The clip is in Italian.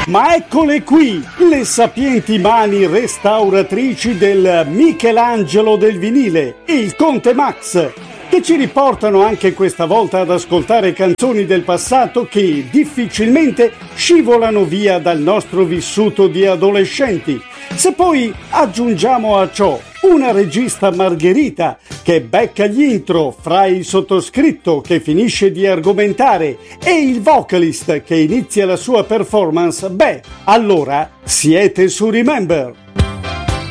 Ma eccole qui, le sapienti mani restauratrici del Michelangelo del vinile, il Conte Max, che ci riportano anche questa volta ad ascoltare canzoni del passato che difficilmente scivolano via dal nostro vissuto di adolescenti. Se poi aggiungiamo a ciò una regista Margherita che becca gli intro fra il sottoscritto che finisce di argomentare e il vocalist che inizia la sua performance, allora siete su Remember.